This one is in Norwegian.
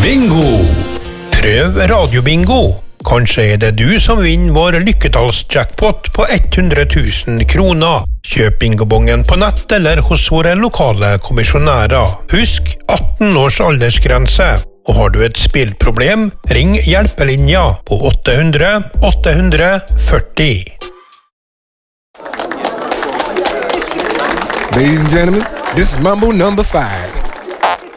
Bingo! Prøv radiobingo. Kanskje er det du som vinner vår lykketallsjackpot på 100 000 kroner. Kjøp bingobongen på nett eller hos våre lokale kommisjonærer. Husk 18 års aldersgrense. Og har du et spillproblem, ring hjelpelinja på 800 840. Ladies and gentlemen, this is Mambo number 5.